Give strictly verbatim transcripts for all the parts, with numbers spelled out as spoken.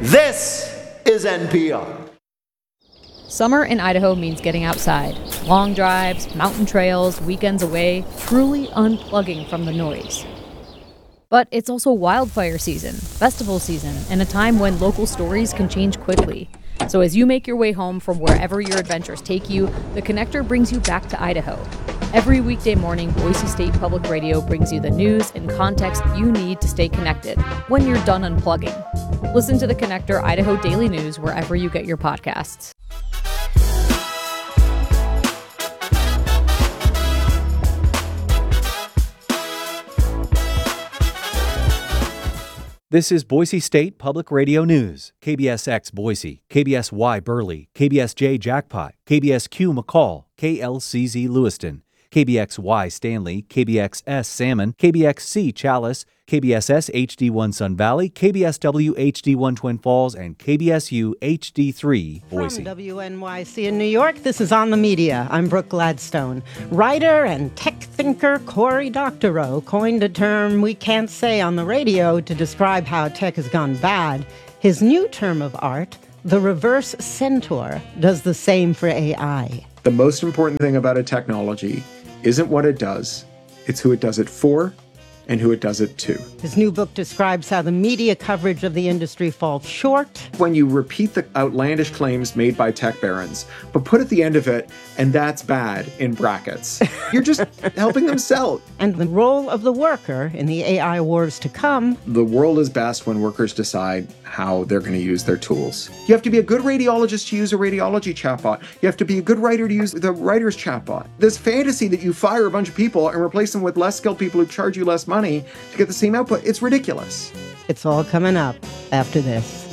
This is N P R. Summer in Idaho means getting outside. Long drives, mountain trails, weekends away, truly unplugging from the noise. But it's also wildfire season, festival season, and a time when local stories can change quickly. So as you make your way home from wherever your adventures take you, The Connector brings you back to Idaho. Every weekday morning, Boise State Public Radio brings you the news and context you need to stay connected when you're done unplugging. Listen to The Connector Idaho Daily News wherever you get your podcasts. This is Boise State Public Radio News. K B S X Boise, K B S Y Burley, K B S J Jackpot, K B S Q McCall, K L C Z Lewiston, K B X Y Stanley, K B X S Salmon, K B X C Chalice, K B S S H D one Sun Valley, K B S W H D one Twin Falls, and K B S U H D three Boise. From W N Y C in New York, this is On the Media. I'm Brooke Gladstone. Writer and tech thinker Cory Doctorow coined a term we can't say on the radio to describe how tech has gone bad. His new term of art, the reverse centaur, does the same for A I. The most important thing about a technology isn't what it does, it's who it does it for and who it does it to. His new book describes how the media coverage of the industry falls short. When you repeat the outlandish claims made by tech barons, but put at the end of it, and that's bad, in brackets, you're just helping them sell. And the role of the worker in the A I wars to come. The world is best when workers decide how they're going to use their tools. You have to be a good radiologist to use a radiology chatbot. You have to be a good writer to use the writer's chatbot. This fantasy that you fire a bunch of people and replace them with less skilled people who charge you less money to get the same output, it's ridiculous. It's all coming up after this.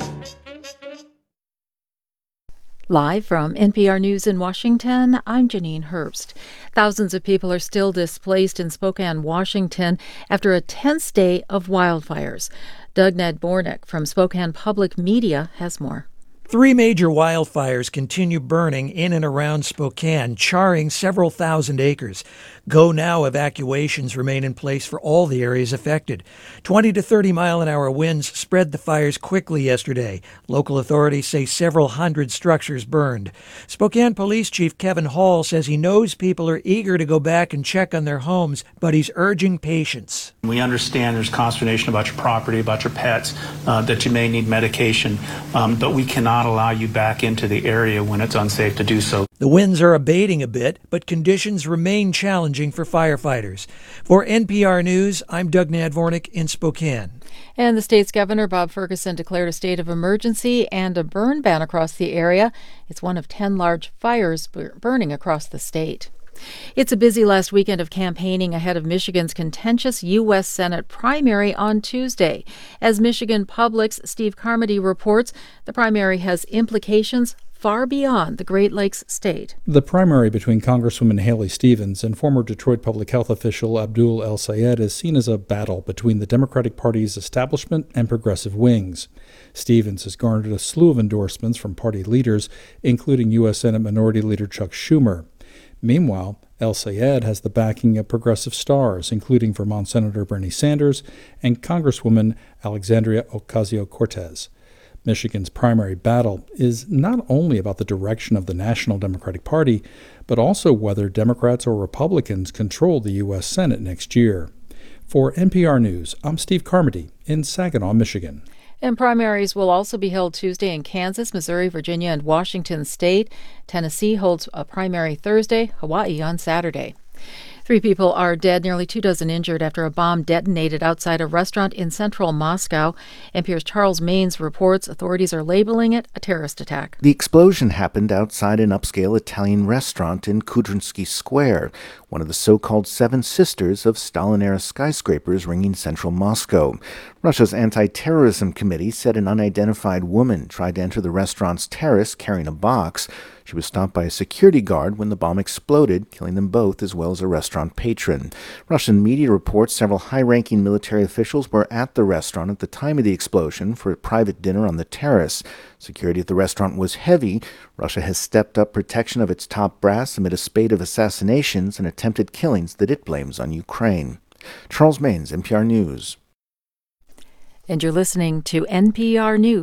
Live from N P R News in Washington, I'm Janine Herbst. Thousands of people are still displaced in Spokane, Washington, after a tense day of wildfires. Doug Nadbornik from Spokane Public Media has more. Three major wildfires continue burning in and around Spokane, charring several thousand acres. Go now evacuations remain in place for all the areas affected. twenty to thirty mile an hour winds spread the fires quickly yesterday. Local authorities say several hundred structures burned. Spokane Police Chief Kevin Hall says he knows people are eager to go back and check on their homes, but he's urging patience. We understand there's consternation about your property, about your pets, uh, that you may need medication, um, but we cannot allow you back into the area when it's unsafe to do so. The winds are abating a bit, but conditions remain challenging for firefighters. For N P R News, I'm Doug Nadvornik in Spokane. And the state's governor, Bob Ferguson, declared a state of emergency and a burn ban across the area. It's one of ten large fires burning across the state. It's a busy last weekend of campaigning ahead of Michigan's contentious U S Senate primary on Tuesday. As Michigan Public's Steve Carmody reports, the primary has implications far beyond the Great Lakes state. The primary between Congresswoman Haley Stevens and former Detroit public health official Abdul El-Sayed is seen as a battle between the Democratic Party's establishment and progressive wings. Stevens has garnered a slew of endorsements from party leaders, including U S Senate Minority Leader Chuck Schumer. Meanwhile, El-Sayed has the backing of progressive stars, including Vermont Senator Bernie Sanders and Congresswoman Alexandria Ocasio-Cortez. Michigan's primary battle is not only about the direction of the National Democratic Party, but also whether Democrats or Republicans control the U S Senate next year. For N P R News, I'm Steve Carmody in Saginaw, Michigan. And primaries will also be held Tuesday in Kansas, Missouri, Virginia, and Washington state. Tennessee holds a primary Thursday, Hawaii on Saturday. Three people are dead, nearly two dozen injured after a bomb detonated outside a restaurant in central Moscow. N P R's Charles Maines reports authorities are labeling it a terrorist attack. The explosion happened outside an upscale Italian restaurant in Kudrinsky Square, one of the so-called Seven Sisters of Stalin-era skyscrapers ringing central Moscow. Russia's anti-terrorism committee said an unidentified woman tried to enter the restaurant's terrace carrying a box. She was stopped by a security guard when the bomb exploded, killing them both as well as a restaurant patron. Russian media reports several high-ranking military officials were at the restaurant at the time of the explosion for a private dinner on the terrace. Security at the restaurant was heavy. Russia has stepped up protection of its top brass amid a spate of assassinations and attempted killings that it blames on Ukraine. Charles Maines, N P R News. And you're listening to N P R News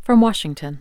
From Washington.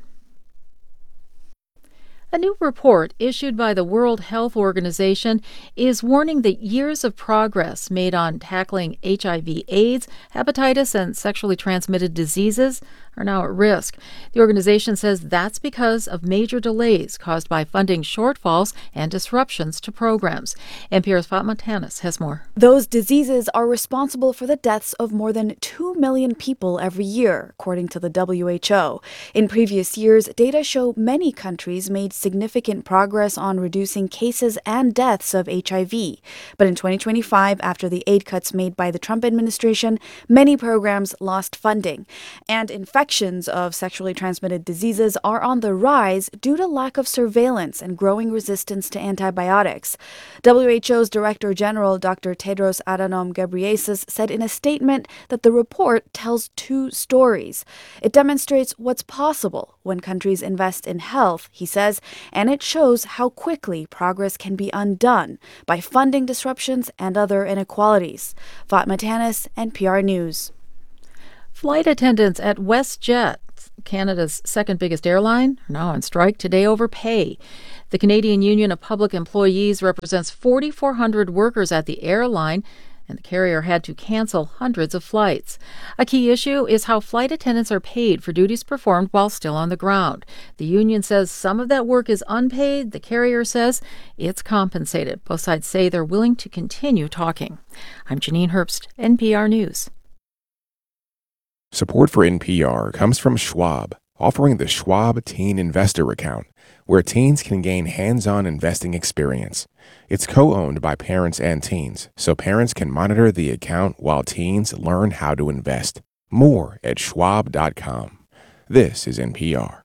A new report issued by the World Health Organization is warning that years of progress made on tackling H I V AIDS, hepatitis, and sexually transmitted diseases are now at risk. The organization says that's because of major delays caused by funding shortfalls and disruptions to programs. N P R's Fatma Tanis has more. Those diseases are responsible for the deaths of more than two million people every year, according to the W H O. In previous years, data show many countries made significant progress on reducing cases and deaths of H I V. But in twenty twenty-five, after the aid cuts made by the Trump administration, many programs lost funding. And infections of sexually transmitted diseases are on the rise due to lack of surveillance and growing resistance to antibiotics. W H O's Director General Doctor Tedros Adhanom Ghebreyesus said in a statement that the report tells two stories. It demonstrates what's possible when countries invest in health, he says, and it shows how quickly progress can be undone by funding disruptions and other inequalities. Fatma Tanis, N P R News. Flight attendants at WestJet, Canada's second biggest airline, are now on strike today over pay. The Canadian Union of Public Employees represents four thousand four hundred workers at the airline, and the carrier had to cancel hundreds of flights. A key issue is how flight attendants are paid for duties performed while still on the ground. The union says some of that work is unpaid. The carrier says it's compensated. Both sides say they're willing to continue talking. I'm Janine Herbst, N P R News. Support for N P R comes from Schwab, offering the Schwab Teen Investor Account, where teens can gain hands-on investing experience. It's co-owned by parents and teens, so parents can monitor the account while teens learn how to invest. More at schwab dot com. This is N P R.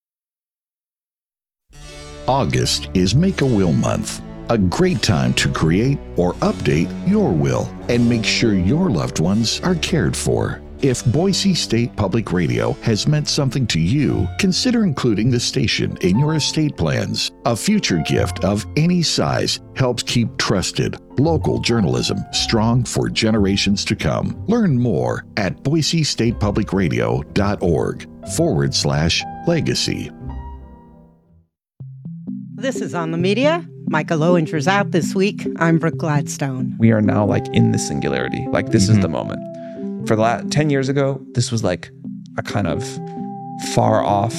August is Make a Will Month, a great time to create or update your will and make sure your loved ones are cared for. If Boise State Public Radio has meant something to you, consider including the station in your estate plans. A future gift of any size helps keep trusted, local journalism strong for generations to come. Learn more at boise state public radio dot org forward slash legacy. This is On the Media. Michael Lowenger's out this week. I'm Brooke Gladstone. We are now like in the singularity. Like this mm-hmm. is the moment. For the last ten years ago, this was like a kind of far off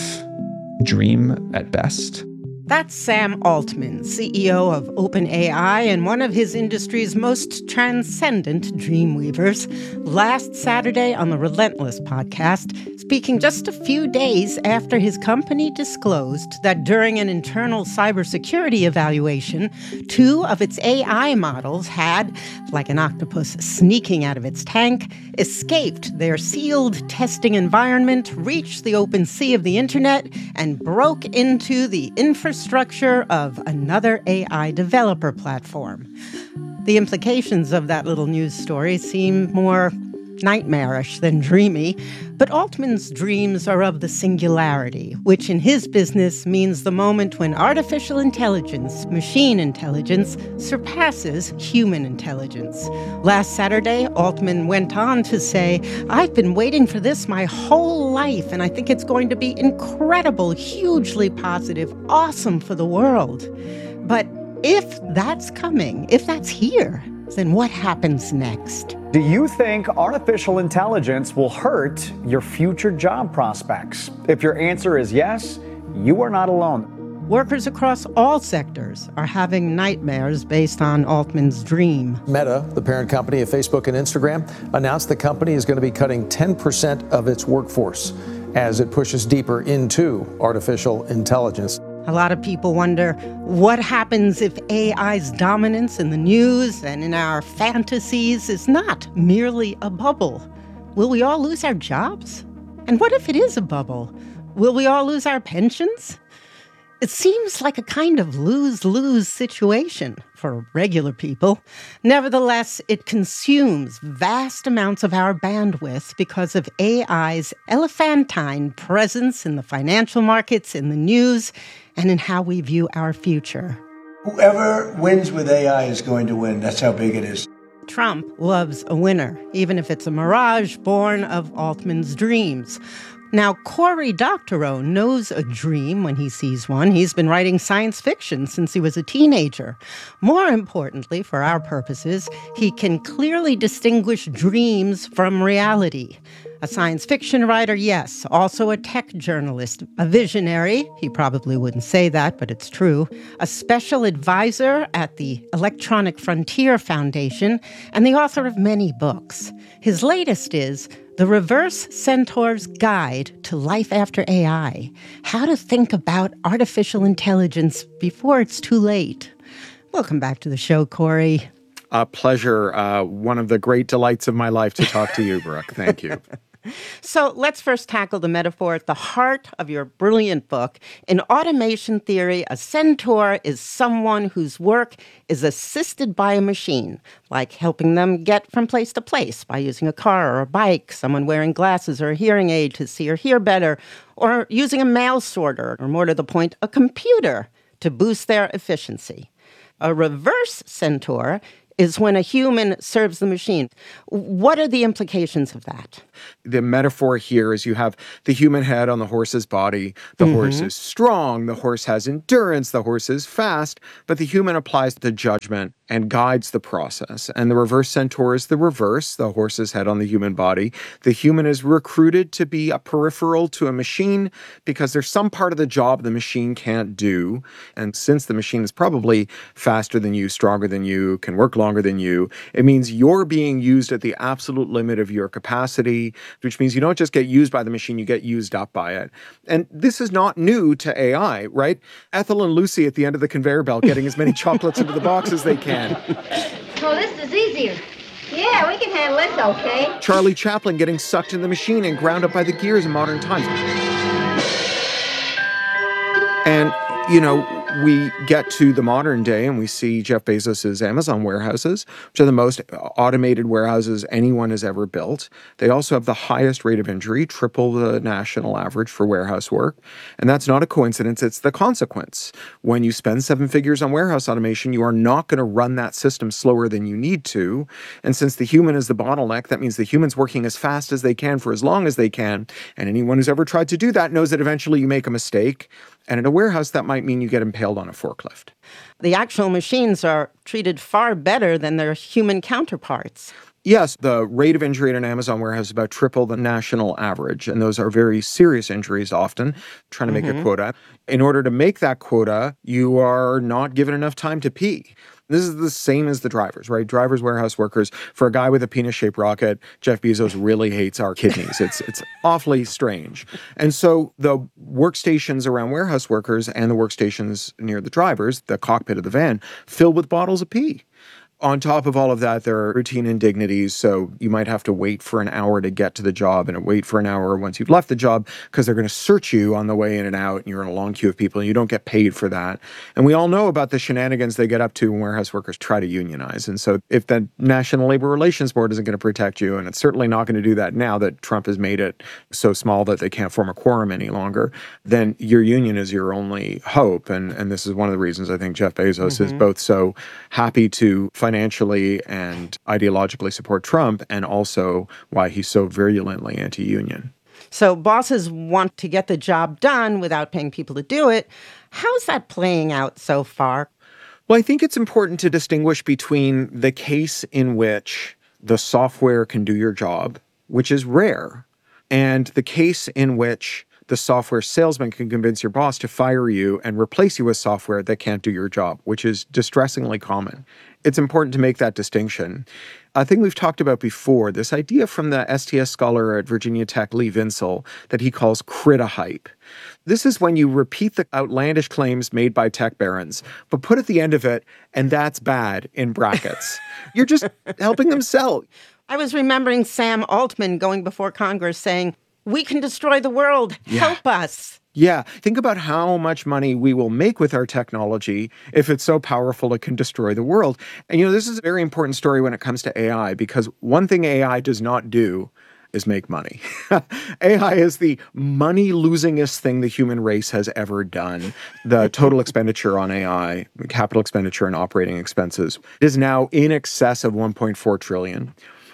dream at best. That's Sam Altman, C E O of OpenAI and one of his industry's most transcendent dreamweavers, last Saturday on the Relentless podcast, speaking just a few days after his company disclosed that during an internal cybersecurity evaluation, two of its A I models had, like an octopus sneaking out of its tank, escaped their sealed testing environment, reached the open sea of the internet, and broke into the infrastructure structure of another A I developer platform. The implications of that little news story seem more nightmarish than dreamy, but Altman's dreams are of the singularity, which in his business means the moment when artificial intelligence, machine intelligence, surpasses human intelligence. Last Saturday, Altman went on to say, "I've been waiting for this my whole life, and I think it's going to be incredible, hugely positive, awesome for the world." But if that's coming, if that's here, then what happens next? Do you think artificial intelligence will hurt your future job prospects? If your answer is yes, you are not alone. Workers across all sectors are having nightmares based on Altman's dream. Meta, the parent company of Facebook and Instagram, announced the company is going to be cutting ten percent of its workforce as it pushes deeper into artificial intelligence. A lot of people wonder what happens if A I's dominance in the news and in our fantasies is not merely a bubble. Will we all lose our jobs? And what if it is a bubble? Will we all lose our pensions? It seems like a kind of lose-lose situation for regular people. Nevertheless, it consumes vast amounts of our bandwidth because of A I's elephantine presence in the financial markets, in the news, and in how we view our future. Whoever wins with A I is going to win. That's how big it is. Trump loves a winner, even if it's a mirage born of Altman's dreams. Now, Cory Doctorow knows a dream when he sees one. He's been writing science fiction since he was a teenager. More importantly, for our purposes, he can clearly distinguish dreams from reality. A science fiction writer, yes. Also a tech journalist. A visionary. He probably wouldn't say that, but it's true. A special advisor at the Electronic Frontier Foundation, and the author of many books. His latest is The Reverse Centaur's Guide to Life After A I. How to think about artificial intelligence before it's too late. Welcome back to the show, Cory. A pleasure. Uh, one of the great delights of my life to talk to you, Brooke. Thank you. So let's first tackle the metaphor at the heart of your brilliant book. In automation theory, a centaur is someone whose work is assisted by a machine, like helping them get from place to place by using a car or a bike, someone wearing glasses or a hearing aid to see or hear better, or using a mail sorter, or more to the point, a computer to boost their efficiency. A reverse centaur is when a human serves the machine. What are the implications of that? The metaphor here is you have the human head on the horse's body. The mm-hmm. horse is strong. The horse has endurance. The horse is fast. But the human applies the judgment and guides the process. And the reverse centaur is the reverse, the horse's head on the human body. The human is recruited to be a peripheral to a machine because there's some part of the job the machine can't do. And since the machine is probably faster than you, stronger than you, can work longer than you, it means you're being used at the absolute limit of your capacity, which means you don't just get used by the machine, you get used up by it. And this is not new to A I, right? Ethel and Lucy at the end of the conveyor belt getting as many chocolates into the box as they can. So this is easier. Yeah, we can handle this okay. Charlie Chaplin getting sucked in the machine and ground up by the gears in modern times. And, you know, we get to the modern day and we see Jeff Bezos's Amazon warehouses, which are the most automated warehouses anyone has ever built. They also have the highest rate of injury, triple the national average for warehouse work. And that's not a coincidence, it's the consequence. When you spend seven figures on warehouse automation, you are not going to run that system slower than you need to. And since the human is the bottleneck, that means the human's working as fast as they can for as long as they can. And anyone who's ever tried to do that knows that eventually you make a mistake. And in a warehouse, that might mean you get impaled on a forklift. The actual machines are treated far better than their human counterparts. Yes, the rate of injury in an Amazon warehouse is about triple the national average, and those are very serious injuries often, trying to make mm-hmm. a quota. In order to make that quota, you are not given enough time to pee. This is the same as the drivers, right? Drivers, warehouse workers. For a guy with a penis-shaped rocket, Jeff Bezos really hates our kidneys. It's it's awfully strange. And so the workstations around warehouse workers and the workstations near the drivers, the cockpit of the van, filled with bottles of pee. On top of all of that, there are routine indignities. So you might have to wait for an hour to get to the job and wait for an hour once you've left the job because they're going to search you on the way in and out and you're in a long queue of people and you don't get paid for that. And we all know about the shenanigans they get up to when warehouse workers try to unionize. And so if the National Labor Relations Board isn't going to protect you, and it's certainly not going to do that now that Trump has made it so small that they can't form a quorum any longer, then your union is your only hope. And, and this is one of the reasons I think Jeff Bezos mm-hmm. is both so happy to financially and ideologically support Trump, and also why he's so virulently anti-union. So bosses want to get the job done without paying people to do it. How's that playing out so far? Well, I think it's important to distinguish between the case in which the software can do your job, which is rare, and the case in which the software salesman can convince your boss to fire you and replace you with software that can't do your job, which is distressingly common. It's important to make that distinction. I think we've talked about before, this idea from the S T S scholar at Virginia Tech, Lee Vinsel, that he calls crita-hype. This is when you repeat the outlandish claims made by tech barons, but put at the end of it, and that's bad, in brackets. You're just helping them sell. I was remembering Sam Altman going before Congress saying, "We can destroy the world. Yeah. Help us." Yeah. Think about how much money we will make with our technology if it's so powerful it can destroy the world. And, you know, this is a very important story when it comes to A I, because one thing A I does not do is make money. A I is the money-losingest thing the human race has ever done. The total expenditure on A I, capital expenditure and operating expenses, is now in excess of one point four trillion dollars.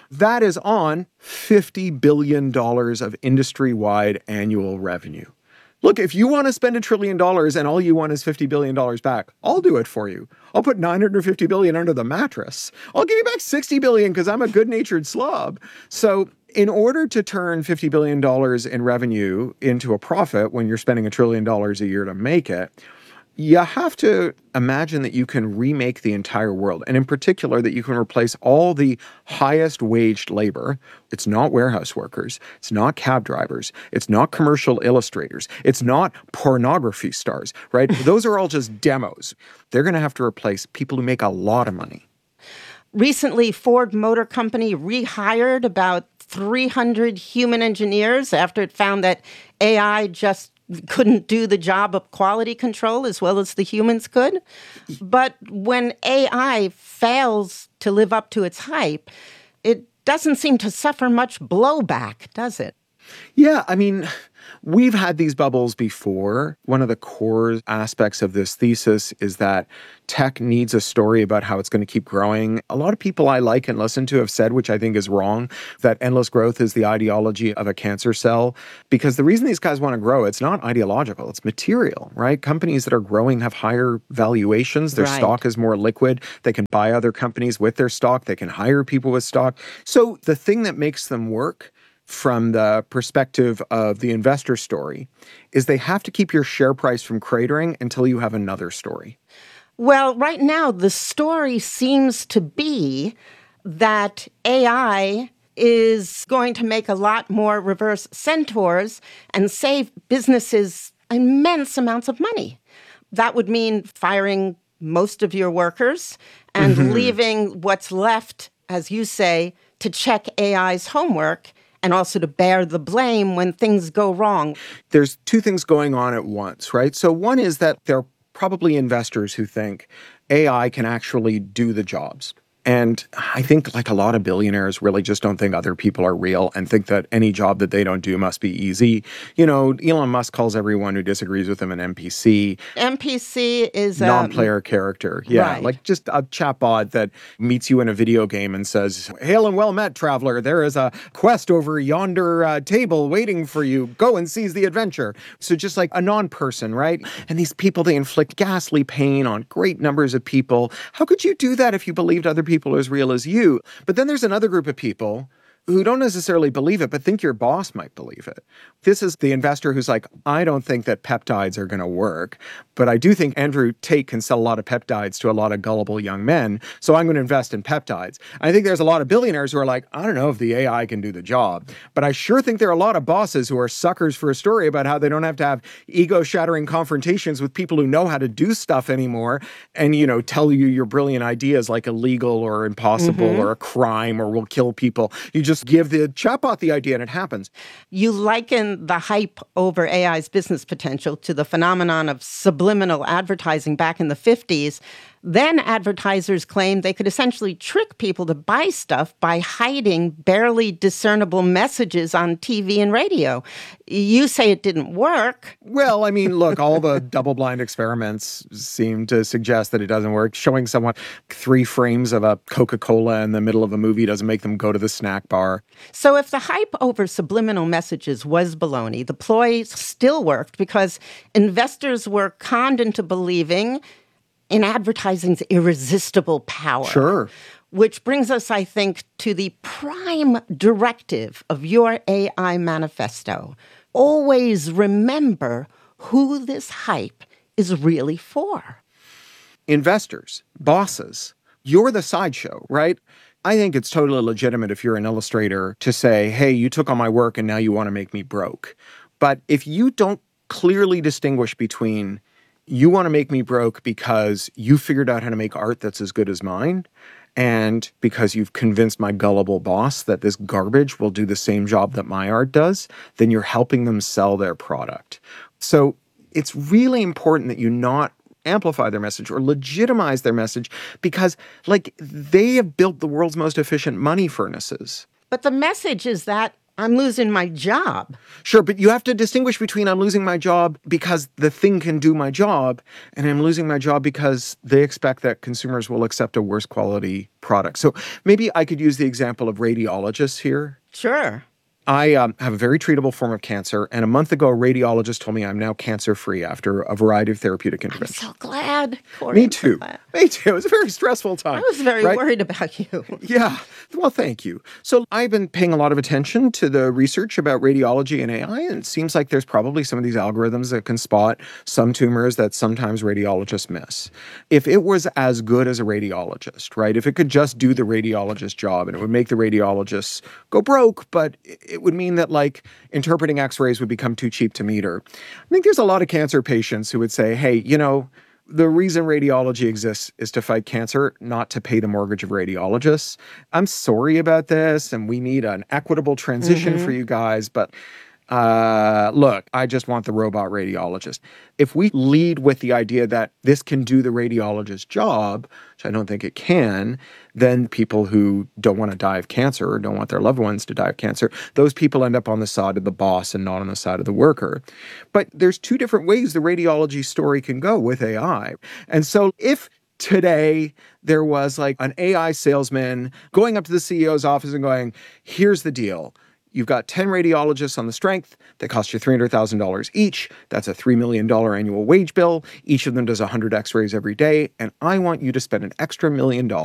That is on fifty billion dollars of industry-wide annual revenue. Look, if you want to spend a trillion dollars and all you want is fifty billion dollars back, I'll do it for you. I'll put nine hundred fifty billion dollars under the mattress. I'll give you back sixty billion dollars because I'm a good-natured slob. So in order to turn fifty billion dollars in revenue into a profit when you're spending a trillion dollars a year to make it, you have to imagine that you can remake the entire world, and in particular that you can replace all the highest waged labor. It's not warehouse workers. It's not cab drivers. It's not commercial illustrators. It's not pornography stars, right? Those are all just demos. They're going to have to replace people who make a lot of money. Recently, Ford Motor Company rehired about three hundred human engineers after it found that A I just couldn't do the job of quality control as well as the humans could. But when A I fails to live up to its hype, it doesn't seem to suffer much blowback, does it? Yeah, I mean, we've had these bubbles before. One of the core aspects of this thesis is that tech needs a story about how it's going to keep growing. A lot of people I like and listen to have said, which I think is wrong, that endless growth is the ideology of a cancer cell. Because the reason these guys want to grow, it's not ideological, it's material, right? Companies that are growing have higher valuations. Their Right. stock is more liquid. They can buy other companies with their stock. They can hire people with stock. So the thing that makes them work from the perspective of the investor story is they have to keep your share price from cratering until you have another story. Well, right now, the story seems to be that A I is going to make a lot more reverse centaurs and save businesses immense amounts of money. That would mean firing most of your workers and Mhm. leaving what's left, as you say, to check A I's homework and also to bear the blame when things go wrong. There's two things going on at once, right? So one is that there are probably investors who think A I can actually do the jobs. And I think like a lot of billionaires really just don't think other people are real and think that any job that they don't do must be easy. You know, Elon Musk calls everyone who disagrees with him an N P C. N P C is a Non-player character. Yeah, Right. like just a chatbot that meets you in a video game and says, "Hail and well met, traveler. There is a quest over yonder uh, table waiting for you. Go and seize the adventure." So just like a non-person, right? And these people, they inflict ghastly pain on great numbers of people. How could you do that if you believed other people are as real as you? But then there's another group of people who don't necessarily believe it, but think your boss might believe it. This is the investor who's like, I don't think that peptides are going to work, but I do think Andrew Tate can sell a lot of peptides to a lot of gullible young men, so I'm going to invest in peptides. I think there's a lot of billionaires who are like, I don't know if the A I can do the job, but I sure think there are a lot of bosses who are suckers for a story about how they don't have to have ego-shattering confrontations with people who know how to do stuff anymore and, you know, tell you your brilliant ideas like illegal or impossible Mhm. or a crime or will kill people. You just give the chatbot the idea and it happens. You liken the hype over A I's business potential to the phenomenon of subliminal advertising back in the fifties. Then advertisers claimed they could essentially trick people to buy stuff by hiding barely discernible messages on T V and radio. You say it didn't work. Well, I mean, look, all the double-blind experiments seem to suggest that it doesn't work. Showing someone three frames of a Coca-Cola in the middle of a movie doesn't make them go to the snack bar. So if the hype over subliminal messages was baloney, the ploy still worked because investors were conned into believing in advertising's irresistible power. Sure. Which brings us, I think, to the prime directive of your A I manifesto. Always remember who this hype is really for. Investors, bosses, you're the sideshow, right? I think it's totally legitimate if you're an illustrator to say, hey, you took all my work and now you want to make me broke. But if you don't clearly distinguish between you want to make me broke because you figured out how to make art that's as good as mine, and because you've convinced my gullible boss that this garbage will do the same job that my art does, then you're helping them sell their product. So it's really important that you not amplify their message or legitimize their message because, like, they have built the world's most efficient money furnaces. But the message is that I'm losing my job. Sure, but you have to distinguish between I'm losing my job because the thing can do my job, and I'm losing my job because they expect that consumers will accept a worse quality product. So maybe I could use the example of radiologists here. Sure. I um, have a very treatable form of cancer, and a month ago, a radiologist told me I'm now cancer-free after a variety of therapeutic interventions. I'm so glad. Corey, Me I'm so too. glad. Me too. It was a very stressful time. I was very right? worried about you. Yeah. Well, thank you. So I've been paying a lot of attention to the research about radiology and A I, and it seems like there's probably some of these algorithms that can spot some tumors that sometimes radiologists miss. If it was as good as a radiologist, right, if it could just do the radiologist job and it would make the radiologists go broke, but it would mean that, like, interpreting x-rays would become too cheap to meter. I think there's a lot of cancer patients who would say, hey, you know, the reason radiology exists is to fight cancer, not to pay the mortgage of radiologists. I'm sorry about this, and we need an equitable transition Mm-hmm. for you guys, but uh, look, I just want the robot radiologist. If we lead with the idea that this can do the radiologist's job, which I don't think it can, then people who don't want to die of cancer or don't want their loved ones to die of cancer, those people end up on the side of the boss and not on the side of the worker. But there's two different ways the radiology story can go with A I. And so if today there was like an A I salesman going up to the C E O's office and going, here's the deal. You've got ten radiologists on the strength that cost you three hundred thousand dollars each. That's a three million dollars annual wage bill. Each of them does one hundred x-rays every day. And I want you to spend an extra million dollars